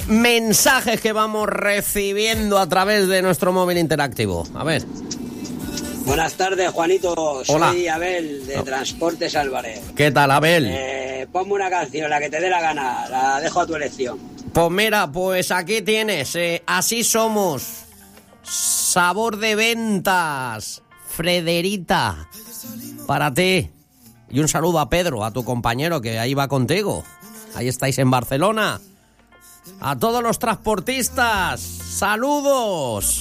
mensajes que vamos recibiendo a través de nuestro móvil interactivo. A ver. Buenas tardes, Juanito. Hola. Soy Abel, de Transportes Álvarez. ¿Qué tal, Abel? Ponme una canción, la que te dé la gana. La dejo a tu elección. Pues mira, pues aquí tienes. Así somos. Sabor de ventas. Frederita. Para ti. Y un saludo a Pedro, a tu compañero, que ahí va contigo. Ahí estáis en Barcelona. A todos los transportistas. ¡Saludos!